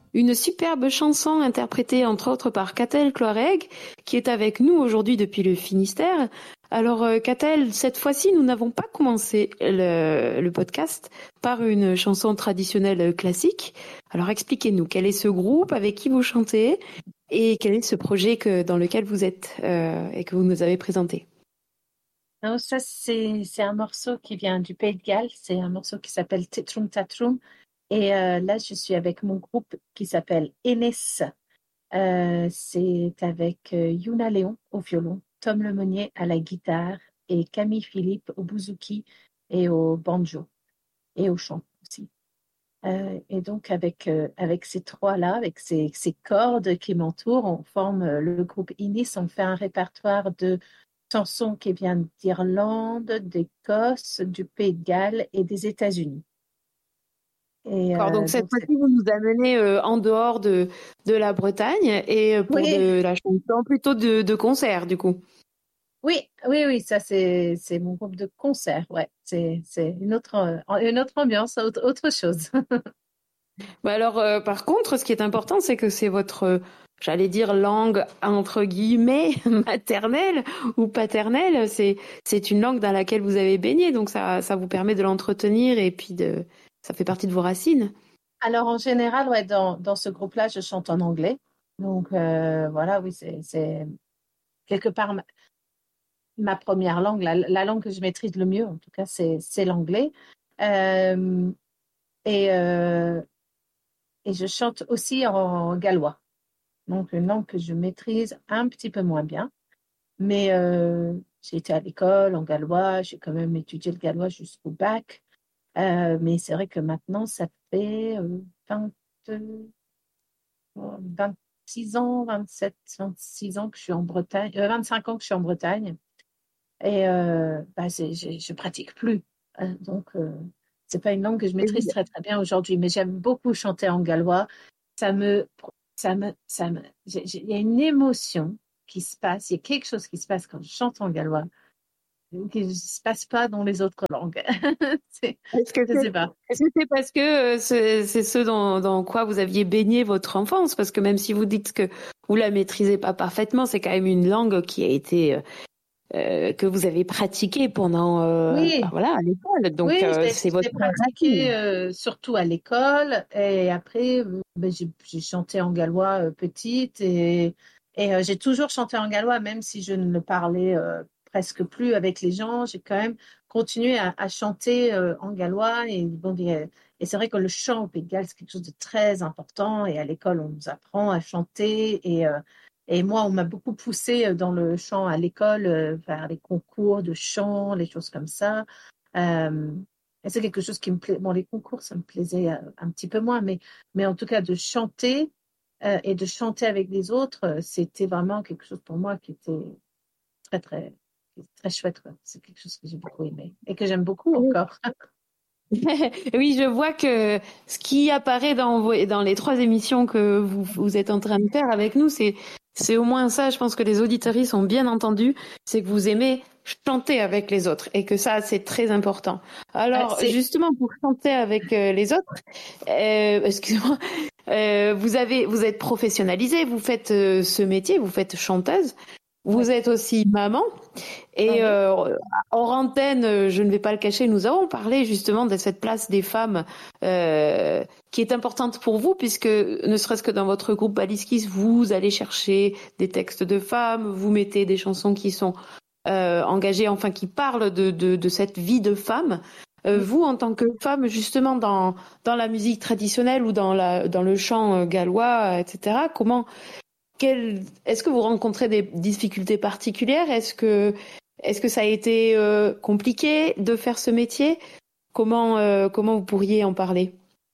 une superbe chanson interprétée entre autres par Catel Cloareg, qui est avec nous aujourd'hui depuis le Finistère. Alors Catel, cette fois-ci, nous n'avons pas commencé le podcast par une chanson traditionnelle classique. Alors expliquez-nous, quel est ce groupe, avec qui vous chantez, et quel est ce projet dans lequel vous êtes et que vous nous avez présenté? Non, ça, c'est un morceau qui vient du Pays de Galles. C'est un morceau qui s'appelle Tetrum Tatrum. Et là, je suis avec mon groupe qui s'appelle Enes. C'est avec Yuna Léon au violon, Tom Lemonnier à la guitare et Camille Philippe au bouzouki et au banjo et au chant aussi. Et donc, avec ces trois-là, avec ces cordes qui m'entourent, on forme le groupe Inis. On fait un répertoire de chansons qui viennent d'Irlande, d'Écosse, du Pays de Galles et des États-Unis. Et D'accord, donc cette donc, fois-ci, vous nous amenez en dehors de la Bretagne et pour oui, de la chanson plutôt de concert, du coup. oui, ça c'est mon groupe de concert, ouais. C'est une autre ambiance, autre chose. Bah alors, par contre, ce qui est important, c'est que c'est votre, j'allais dire, langue entre guillemets maternelle ou paternelle. C'est une langue dans laquelle vous avez baigné, donc ça vous permet de l'entretenir et puis ça fait partie de vos racines. Alors en général, ouais, dans ce groupe-là, je chante en anglais. Donc voilà, oui, c'est quelque part ma première langue, la langue que je maîtrise le mieux, en tout cas, c'est l'anglais. Euh, et, euh, et je chante aussi en gallois, donc une langue que je maîtrise un petit peu moins bien. Mais j'ai été à l'école en gallois, j'ai quand même étudié le gallois jusqu'au bac. Mais c'est vrai que maintenant, ça fait 20, 26 ans, 27, 26 ans que je suis en Bretagne, 25 ans que je suis en Bretagne. Et bah, je pratique plus. Donc, c'est pas une langue que je maîtrise très très bien aujourd'hui, mais j'aime beaucoup chanter en gallois. Ça me, il y a une émotion qui se passe, il y a quelque chose qui se passe quand je chante en gallois qui ne se passe pas dans les autres langues. C'est- Est-ce que je sais pas. c'est parce que c'est ce dans quoi vous aviez baigné votre enfance? Parce que même si vous dites que vous la maîtrisez pas parfaitement, c'est quand même une langue qui a été que vous avez pratiquée pendant Oui, voilà à l'école. Donc oui, c'est je votre l'ai racine. pratiqué surtout à l'école et après ben, j'ai chanté en gallois petite et j'ai toujours chanté en gallois même si je ne le parlais presque plus avec les gens. J'ai quand même continué à chanter en gallois et bon, et c'est vrai que le chant au Pays de Galles c'est quelque chose de très important et à l'école on nous apprend à chanter et moi on m'a beaucoup poussé dans le chant à l'école vers les concours de chant, les choses comme ça. Euh, et c'est quelque chose qui me plaît. Bon, les concours, ça me plaisait un petit peu moins, mais en tout cas, de chanter et de chanter avec les autres, c'était vraiment quelque chose pour moi qui était très, très, très chouette, quoi. C'est quelque chose que j'ai beaucoup aimé et que j'aime beaucoup encore. Oui, je vois que ce qui apparaît dans les trois émissions que vous êtes en train de faire avec nous, c'est au moins ça. Je pense que les auditoristes ont bien entendu, c'est que vous aimez chanter avec les autres et que ça, c'est très important. Alors, C'est justement, pour chanter avec les autres, excusez-moi, vous êtes professionnalisé, vous faites ce métier, vous faites chanteuse, vous oui, êtes aussi maman. Et oui, hors antenne, je ne vais pas le cacher, nous avons parlé justement de cette place des femmes qui est importante pour vous, puisque ne serait-ce que dans votre groupe Baliskis, vous allez chercher des textes de femmes, vous mettez des chansons qui sont engagées, enfin qui parlent de cette vie de femme. Vous, en tant que femme, justement dans la musique traditionnelle ou dans le chant gallois, etc., est-ce que vous rencontrez des difficultés particulières? Est-ce que ça a été compliqué de faire ce métier? Comment vous pourriez en parler?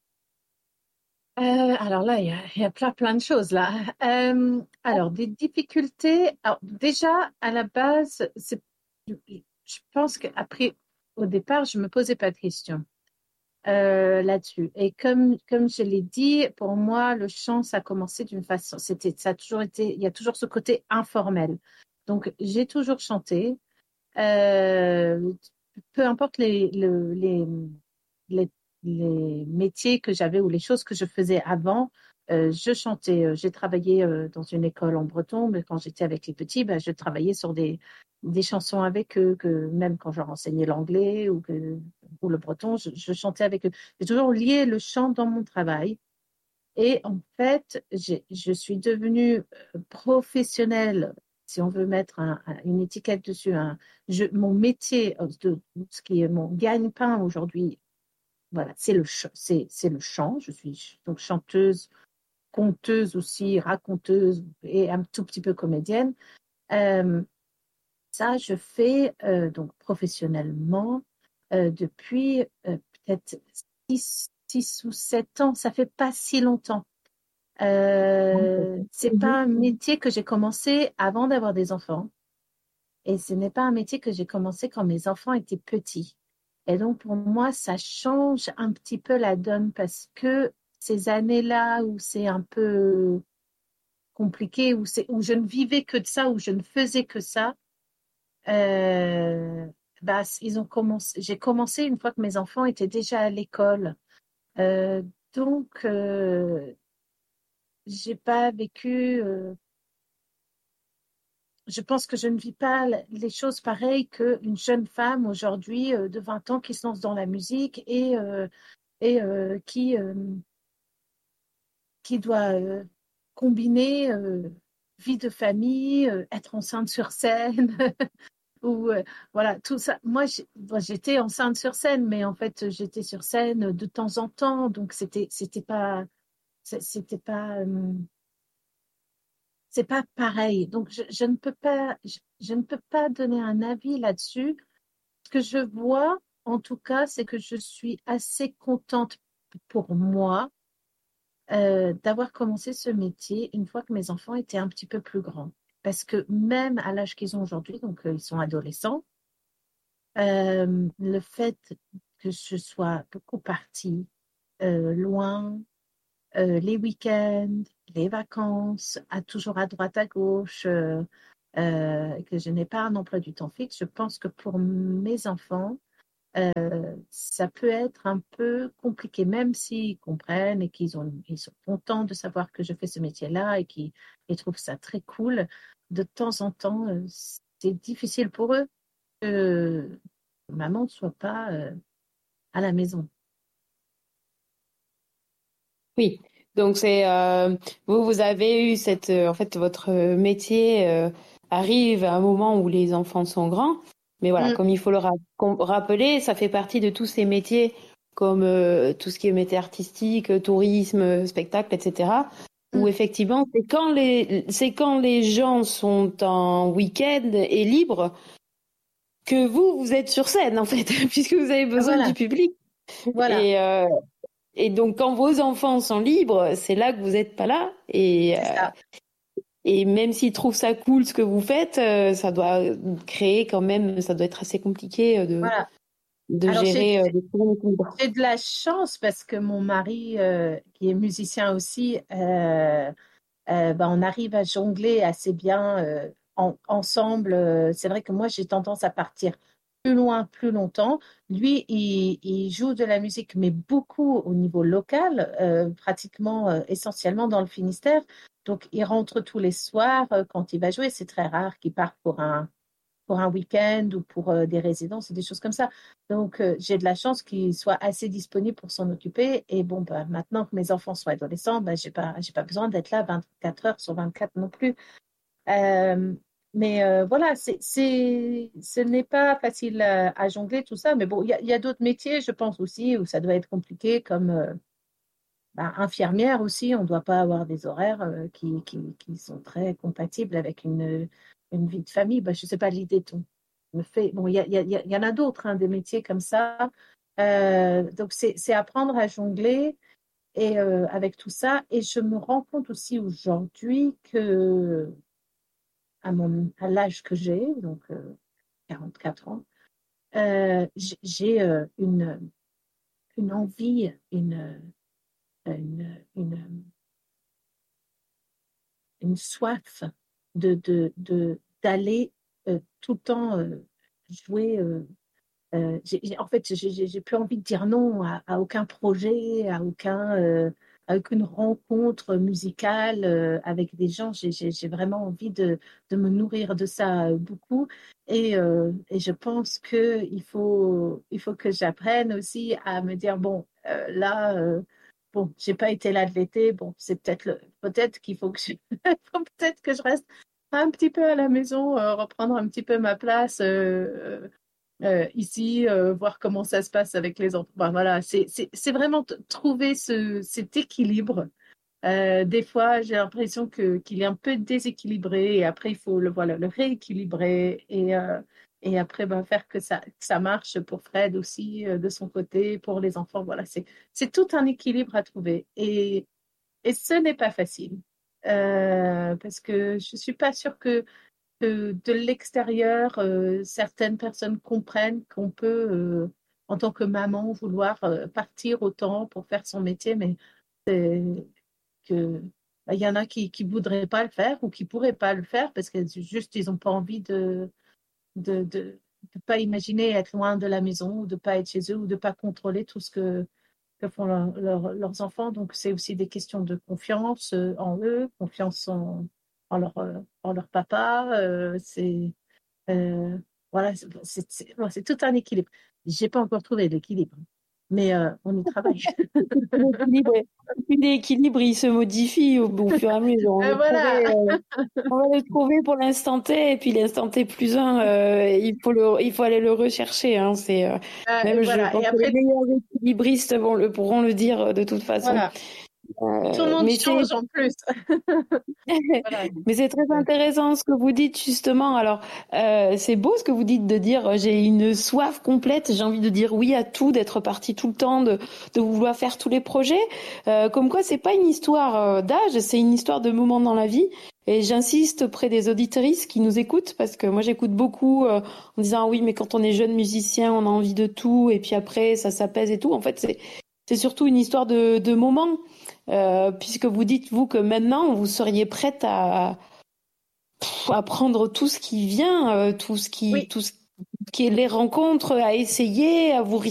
alors là, il y a plein de choses là. Alors, des difficultés. Alors, déjà, à la base, je pense qu'après, au départ, je me posais pas de questions. Là-dessus. Et comme je l'ai dit, pour moi, le chant, ça a commencé d'une façon, ça a toujours été, il y a toujours ce côté informel. Donc, j'ai toujours chanté, euh, peu importe les les métiers que j'avais ou les choses que je faisais avant. Je chantais, j'ai travaillé dans une école en breton, mais quand j'étais avec les petits, ben, je travaillais sur des chansons avec eux, que même quand je leur enseignais l'anglais ou le breton, je chantais avec eux. J'ai toujours lié le chant dans mon travail. Et en fait, je suis devenue professionnelle, si on veut mettre une étiquette dessus. Mon métier, ce qui est mon gagne-pain aujourd'hui, voilà, c'est le chant. Je suis donc chanteuse, conteuse aussi, raconteuse et un tout petit peu comédienne. Euh, Ça, je fais donc professionnellement depuis peut-être 6 ou 7 ans. Ça fait pas si longtemps. C'est pas un métier que j'ai commencé avant d'avoir des enfants et ce n'est pas un métier que j'ai commencé quand mes enfants étaient petits. Et donc pour moi, ça change un petit peu la donne parce que ces années-là où c'est un peu compliqué, où je ne vivais que de ça, où je ne faisais que ça, euh, bah, j'ai commencé une fois que mes enfants étaient déjà à l'école. Euh, donc, j'ai pas vécu. Je pense que je ne vis pas les choses pareilles qu'une jeune femme aujourd'hui de 20 ans qui se lance dans la musique et qui doit combiner vie de famille, être enceinte sur scène, ou voilà, tout ça. Moi, j'étais enceinte sur scène, mais en fait, j'étais sur scène de temps en temps, donc c'était pas. C'est pas pareil. Donc, je ne peux pas, je ne peux pas donner un avis là-dessus. Ce que je vois, en tout cas, c'est que je suis assez contente pour moi d'avoir commencé ce métier une fois que mes enfants étaient un petit peu plus grands. Parce que même à l'âge qu'ils ont aujourd'hui, donc ils sont adolescents, le fait que je sois beaucoup partie loin, les week-ends, les vacances, toujours à droite à gauche, que je n'ai pas un emploi du temps fixe, je pense que pour mes enfants, ça peut être un peu compliqué, même s'ils comprennent et ils sont contents de savoir que je fais ce métier-là et qu'ils ils trouvent ça très cool. De temps en temps, c'est difficile pour eux que maman ne soit pas à la maison. Oui, donc vous avez eu en fait votre métier arrive à un moment où les enfants sont grands, mais voilà, Mm, comme il faut rappeler, ça fait partie de tous ces métiers comme tout ce qui est métier artistique, tourisme, spectacle, etc. Où mm. effectivement c'est quand les gens sont en week-end et libres que vous êtes sur scène en fait, puisque vous avez besoin du Voilà, public. voilà, Et et donc, quand vos enfants sont libres, c'est là que vous n'êtes pas là. c'est ça. Et même s'ils trouvent ça cool ce que vous faites, ça doit créer quand même, ça doit être assez compliqué Voilà. de Alors, gérer de trouver l'équilibre. j'ai de la chance parce que mon mari, qui est musicien aussi, ben, on arrive à jongler assez bien ensemble. C'est vrai que moi, j'ai tendance à partir plus loin, plus longtemps. Lui, il joue de la musique, mais beaucoup au niveau local, pratiquement essentiellement dans le Finistère. Donc, il rentre tous les soirs quand il va jouer. C'est très rare qu'il parte pour un week-end ou pour des résidences et des choses comme ça. Donc, j'ai de la chance qu'il soit assez disponible pour s'en occuper. Et bon, bah, maintenant que mes enfants sont adolescents, bah, j'ai pas besoin d'être là 24 heures sur 24 non plus. Euh, mais voilà, ce n'est pas facile à jongler tout ça. Mais bon, il y a d'autres métiers, je pense aussi, où ça doit être compliqué, comme bah, infirmière aussi. On ne doit pas avoir des horaires qui sont très compatibles avec une vie de famille. Bah, je ne sais pas, l'idée me fait. Bon, il y en a d'autres, hein, des métiers comme ça. Donc, c'est apprendre à jongler et avec tout ça. Et je me rends compte aussi aujourd'hui que à l'âge que j'ai, donc 44 ans, j'ai une envie, une, une soif d'aller tout le temps jouer. En fait, j'ai plus envie de dire non à aucun projet, à aucune rencontre musicale avec des gens. J'ai vraiment envie de me nourrir de ça beaucoup. Et je pense que il faut que j'apprenne aussi à me dire, bon, là, bon, j'ai pas été là de l'été. Bon, c'est peut-être qu'il faut que faut peut-être que je reste un petit peu à la maison, reprendre un petit peu ma place. Ici, voir comment ça se passe avec les enfants. Ben, voilà, c'est vraiment trouver cet équilibre. Des fois, j'ai l'impression qu'il est un peu déséquilibré et après, il faut voilà, le rééquilibrer et après, ben, faire que ça marche pour Fred aussi, de son côté, pour les enfants. Voilà, c'est tout un équilibre à trouver et ce n'est pas facile. Parce que je suis pas sûre que de l'extérieur, certaines personnes comprennent qu'on peut, en tant que maman, vouloir partir autant pour faire son métier, mais c'est que bah, il y en a qui voudraient pas le faire ou qui pourraient pas le faire parce que juste ils ont pas envie de pas imaginer être loin de la maison ou de pas être chez eux ou de pas contrôler tout ce que font leurs enfants. Donc c'est aussi des questions de confiance en eux, confiance en leur papa. Euh, voilà, bon, c'est tout un équilibre. J'ai pas encore trouvé l'équilibre, mais on y travaille. L'équilibre, l'équilibre, il se modifie au fur et à mesure. Voilà. On va le trouver pour l'instant T, et puis l'instant T plus un, il faut aller le rechercher. Hein, même je Voilà. pense Et que les après, meilleurs équilibristes pourront le dire de toute façon. voilà. Tout le monde Mais c'est change en plus. Voilà. Mais c'est très intéressant ce que vous dites justement. Alors, c'est beau ce que vous dites de dire j'ai une soif complète, j'ai envie de dire oui à tout, d'être partie tout le temps, de vouloir faire tous les projets. Comme quoi, c'est pas une histoire d'âge, c'est une histoire de moment dans la vie. Et j'insiste auprès des auditrices qui nous écoutent parce que moi j'écoute beaucoup en disant ah oui mais quand on est jeune musicien on a envie de tout et puis après ça s'apaise et tout. En fait c'est surtout une histoire de moment. Puisque vous dites, vous, que maintenant, vous seriez prête à prendre tout ce qui vient, Oui. tout ce qui est les rencontres, à essayer, à vous